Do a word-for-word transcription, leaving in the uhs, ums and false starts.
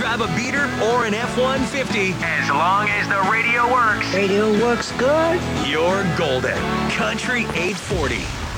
Grab a beater or an F one fifty. As long as the radio works. Radio works good. You're golden. Country eight forty.